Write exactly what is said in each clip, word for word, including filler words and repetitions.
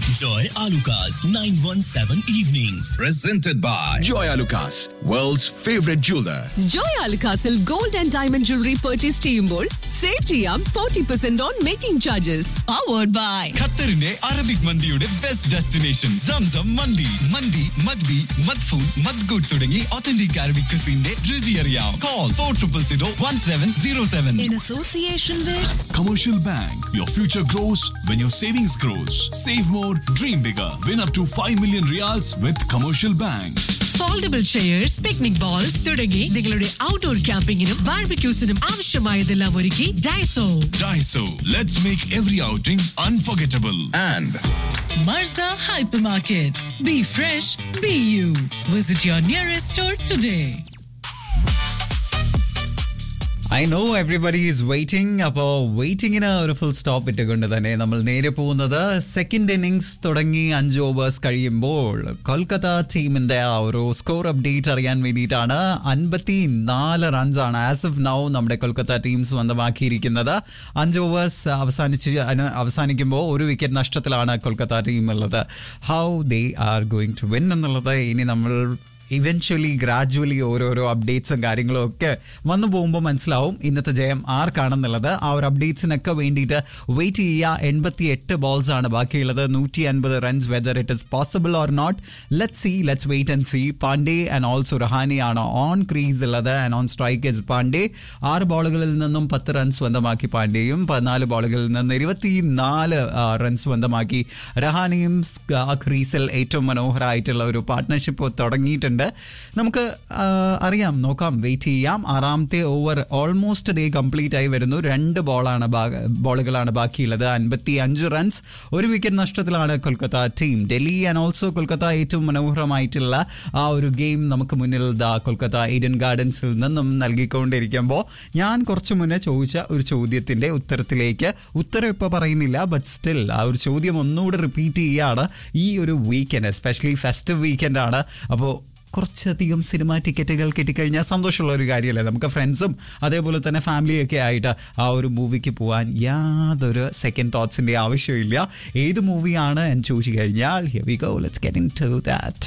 Joy Alucas nine one seven Evenings. Presented by Joy Alucas, world's favorite jeweler. Joy Alucasil gold and diamond jewelry purchase ചെയ്യുമ്പോൾ save ചെയ്യാം forty percent on making charges. Powered by ഖത്തറിന്റെ Arabic മന്തിയുടെ best destination Zamzam മന്തി. മന്തി മദ്ബി മദ്ഫൂൻ മദ്ഗൂട്ട് തുടങ്ങി authentic Arabic ക്രിസിന്റെ രുചി അറിയാം. Call four triple zero one seven zero seven. in association with Commercial Bank. Your future grows when your savings grows. Save more, dream bigger. Win up to five million riyals with Commercial Bank. Foldable chairs, picnic balls തുടങ്ങി നിങ്ങളുടെ outdoor ക്യാമ്പിങ്ങിനും ബാർബിക്യൂസിനും ആവശ്യമായതെല്ലാം ഒരുക്കി Daiso. Daiso. Let's make every outing unforgettable. And Marza Hypermarket. Be fresh, be you. Visit your nearest store today. I know everybody is waiting. അപ്പോൾ വെയിറ്റിങ്ങിന് ഒരു full stop ഇട്ടുകൊണ്ട് തന്നെ നമ്മൾ നേരെ പോകുന്നത് സെക്കൻഡ് ഇന്നിങ്സ് തുടങ്ങി അഞ്ച് ഓവേഴ്സ് കഴിയുമ്പോൾ കൊൽക്കത്ത ടീമിന്റെ ആ ഒരു സ്കോർ അപ്ഡേറ്റ് അറിയാൻ വേണ്ടിയിട്ടാണ്. അൻപത്തി നാല് റൺസാണ് ആസ് ഓഫ് നൗ നമ്മുടെ കൊൽക്കത്ത ടീം സ്വന്തമാക്കിയിരിക്കുന്നത്. അഞ്ച് ഓവേഴ്സ് അവസാനിച്ച് അവസാനിക്കുമ്പോൾ ഒരു വിക്കറ്റ് നഷ്ടത്തിലാണ് കൊൽക്കത്ത ടീം ഉള്ളത്. How they are going to win എന്നുള്ളത് ഇനി നമ്മൾ ഇവൻച്വലി ഗ്രാജുവലി ഓരോരോ അപ്ഡേറ്റ്സും കാര്യങ്ങളും ഒക്കെ വന്നു പോകുമ്പോൾ മനസ്സിലാവും ഇന്നത്തെ ജയം ആർക്കാണെന്നുള്ളത്. ആ ഒരു അപ്ഡേറ്റ്സിനൊക്കെ വേണ്ടിയിട്ട് വെയിറ്റ് ചെയ്യുക. എൺപത്തി എട്ട് ബോൾസ് ആണ് ബാക്കിയുള്ളത്. നൂറ്റി അൻപത് runs. Whether it is possible or not, let see, let's wait and C. Pandey and also Rouhani ആണ് ഓൺ ക്രീസ് ഉള്ളത് and on strike is Pandey. ആറ് ബോളുകളിൽ നിന്നും പത്ത് റൺസ് സ്വന്തമാക്കി പാണ്ഡെയും പതിനാല് ബോളുകളിൽ നിന്ന് ഇരുപത്തി നാല് റൺസ് സ്വന്തമാക്കി റഹാനിയും ആ ക്രീസിൽ ഏറ്റവും മനോഹരമായിട്ടുള്ള ഒരു പാർട്ട്ണർഷിപ്പ് തുടങ്ങിയിട്ടുണ്ട്. നമുക്ക് അറിയാം, നോക്കാം, വെയിറ്റ് ചെയ്യാം. ആറാമത്തെ ഓവർ ഓൾമോസ്റ്റ് ദേ കംപ്ലീറ്റ് ആയി വരുന്നു. രണ്ട് ബോളാണ് ബോളുകളാണ് ബാക്കിയുള്ളത്. അൻപത്തി അഞ്ച് റൺസ്. ഒരു wicket നഷ്ടത്തിലാണ് Kolkata team. Delhi and also Kolkata ഏറ്റവും മനോഹരമായിട്ടുള്ള ആ ഒരു ഗെയിം നമുക്ക് മുന്നിൽ ദാ കൊൽക്കത്ത ഈഡൻ ഗാർഡൻസിൽ നിന്നും നൽകിക്കൊണ്ടിരിക്കുമ്പോൾ ഞാൻ കുറച്ച് മുന്നേ ചോദിച്ച ഒരു ചോദ്യത്തിന്റെ ഉത്തരത്തിലേക്ക് ഉത്തരം ഇപ്പോൾ പറയുന്നില്ല, ബട്ട് സ്റ്റിൽ ആ ഒരു ചോദ്യം ഒന്നുകൂടെ റിപ്പീറ്റ് ചെയ്യുകയാണ്. ഈ ഒരു വീക്കെൻഡ് എസ്പെഷ്യലി ഫെസ്റ്റീവ് വീക്കെൻഡ് ആണ്. അപ്പോൾ കുറച്ചധികം സിനിമ ടിക്കറ്റുകൾ കിട്ടിക്കഴിഞ്ഞാൽ സന്തോഷമുള്ള ഒരു കാര്യമല്ലേ. നമുക്ക് ഫ്രണ്ട്സും അതേപോലെ തന്നെ ഫാമിലിയൊക്കെ ആയിട്ട് ആ ഒരു മൂവിക്ക് പോകാൻ യാതൊരു സെക്കൻഡ് തോട്ട്സിൻ്റെ ആവശ്യമില്ല. ഏത് മൂവിയാണ് എന്ന് ചോദിച്ചു കഴിഞ്ഞാൽ here we go, let's get into that.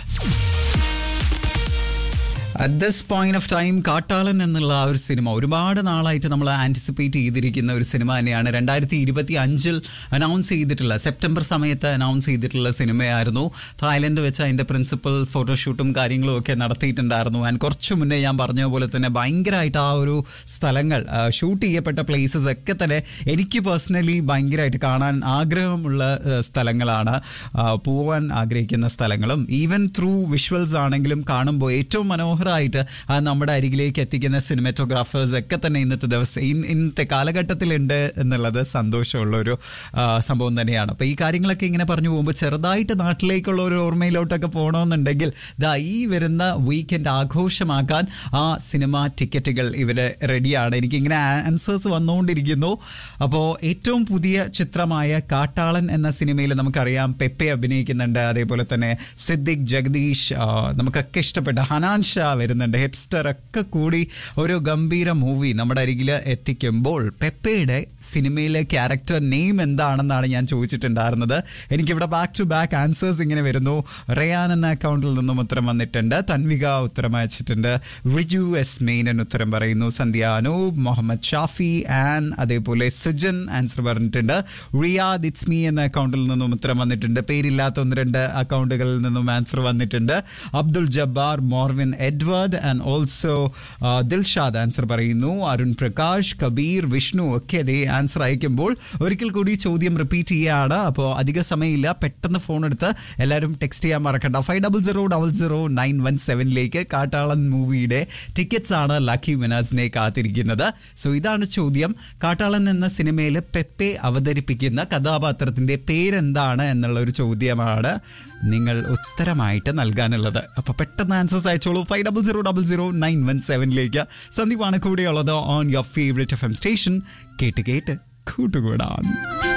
At this point of time കാട്ടാളൻ എന്നുള്ള ആ ഒരു സിനിമ ഒരുപാട് നാളായിട്ട് നമ്മൾ ആൻറ്റിസിപ്പേറ്റ് ചെയ്തിരിക്കുന്ന ഒരു സിനിമ തന്നെയാണ്. രണ്ടായിരത്തി ഇരുപത്തി അഞ്ചിൽ അനൗൺസ് ചെയ്തിട്ടുള്ള സെപ്റ്റംബർ സമയത്ത് അനൗൺസ് ചെയ്തിട്ടുള്ള സിനിമയായിരുന്നു. തായ്ലൻഡ് വെച്ച് അതിൻ്റെ പ്രിൻസിപ്പൽ ഫോട്ടോഷൂട്ടും കാര്യങ്ങളും ഒക്കെ നടത്തിയിട്ടുണ്ടായിരുന്നു. ആൻഡ് കുറച്ച് മുന്നേ ഞാൻ പറഞ്ഞ പോലെ തന്നെ ഭയങ്കരമായിട്ട് ആ ഒരു സ്ഥലങ്ങൾ ഷൂട്ട് ചെയ്യപ്പെട്ട പ്ലേസസ് ഒക്കെ തന്നെ എനിക്ക് പേഴ്സണലി ഭയങ്കരമായിട്ട് കാണാൻ ആഗ്രഹമുള്ള സ്ഥലങ്ങളാണ്. പോവാൻ ആഗ്രഹിക്കുന്ന സ്ഥലങ്ങളും ഈവൻ ത്രൂ വിഷ്വൽസ് ആണെങ്കിലും കാണുമ്പോൾ ഏറ്റവും മനോഹരം ായിട്ട് നമ്മുടെ അരികിലേക്ക് എത്തിക്കുന്ന സിനിമാറ്റോഗ്രാഫേഴ്സ് ഒക്കെ തന്നെ ഇന്നത്തെ ദിവസം ഇന്നത്തെ കാലഘട്ടത്തിലുണ്ട് എന്നുള്ളത് സന്തോഷമുള്ള ഒരു സംഭവം തന്നെയാണ്. അപ്പോൾ ഈ കാര്യങ്ങളൊക്കെ ഇങ്ങനെ പറഞ്ഞു പോകുമ്പോൾ ചെറുതായിട്ട് നാട്ടിലേക്കുള്ള ഒരു ഓർമ്മയിലോട്ടൊക്കെ പോകണമെന്നുണ്ടെങ്കിൽ ദാ ഈ വരുന്ന വീക്കെൻഡ് ആഘോഷമാക്കാൻ ആ സിനിമ ടിക്കറ്റുകൾ ഇവർ റെഡിയാണ്. എനിക്കിങ്ങനെ ആൻസേഴ്സ് വന്നുകൊണ്ടിരിക്കുന്നു. അപ്പോൾ ഏറ്റവും പുതിയ ചിത്രമായ കാട്ടാളൻ എന്ന സിനിമയിൽ നമുക്കറിയാം പെപ്പെ അഭിനയിക്കുന്നുണ്ട്. അതേപോലെ തന്നെ സിദ്ദിഖ്, ജഗദീഷ്, നമുക്കൊക്കെ ഇഷ്ടപ്പെട്ട ഹനാൻ ഷാ വരുന്നുണ്ട്. ഹിപ്സ്റ്റർ ഒക്കെ കൂടി ഒരു ഗംഭീര മൂവി നമ്മുടെ അരികിൽ എത്തിക്കുമ്പോൾ പെപ്പയുടെ സിനിമയിലെ ക്യാരക്ടർ നെയിം എന്താണെന്നാണ് ഞാൻ ചോദിച്ചിട്ടുണ്ടായിരുന്നത്. എനിക്കിവിടെ ബാക്ക് ടു ബാക്ക് ആൻസേഴ്സ് ഇങ്ങനെ വരുന്നു. റയാൻ എന്ന അക്കൗണ്ടിൽ നിന്നും ഉത്തരം വന്നിട്ടുണ്ട്. തൻവിക ഉത്തരം അയച്ചിട്ടുണ്ട്. റിജു എസ് മെയിനൻ ഉത്തരം പറയുന്നു. സന്ധ്യ അനൂപ്, മുഹമ്മദ് ഷാഫി ആൻ, അതേപോലെ സുജൻ ആൻസർ പറഞ്ഞിട്ടുണ്ട്. റിയാദ് ഇറ്റ്സ് മീ എന്ന അക്കൗണ്ടിൽ നിന്നും ഉത്തരം വന്നിട്ടുണ്ട്. പേരില്ലാത്ത ഒന്ന് രണ്ട് അക്കൗണ്ടുകളിൽ നിന്നും ആൻസർ വന്നിട്ടുണ്ട്. Abdul Jabbar, മോർവിൻ Edward and also Dilshad answer പറയുന്നു. അരുൺ പ്രകാശ്, കബീർ, വിഷ്ണു ഒക്കെ അതേ ആൻസർ അയക്കുമ്പോൾ ഒരിക്കൽ കൂടി ചോദ്യം റിപ്പീറ്റ് ചെയ്യുകയാണ്. അപ്പോൾ അധിക സമയമില്ല, പെട്ടെന്ന് ഫോൺ എടുത്ത് എല്ലാവരും ടെക്സ്റ്റ് ചെയ്യാൻ മറക്കണ്ട. Five double zero double zero nine one സെവനിലേക്ക് കാട്ടാളൻ മൂവിയുടെ ടിക്കറ്റ്സ് ആണ് ലക്കി വിനേഴ്സിനെ കാത്തിരിക്കുന്നത്. സോ ഇതാണ് ചോദ്യം. കാട്ടാളൻ എന്ന സിനിമയിൽ പെപ്പെ അവതരിപ്പിക്കുന്ന കഥാപാത്രത്തിന്റെ പേരെന്താണ് എന്നുള്ള ഒരു ചോദ്യമാണ് നിങ്ങൾ ഉത്തരമായിട്ട് നൽകാനുള്ളത്. അപ്പോൾ പെട്ടെന്ന് ആൻസേഴ്സ് അയച്ചോളൂ. Five double zero double zero nine one സെവനിലേക്ക്. സന്ദീപാണ് കൂടെയുള്ളത് on your favourite F M station. കേട്ട് കേട്ട് കൂട്ടുകൂടാൻ.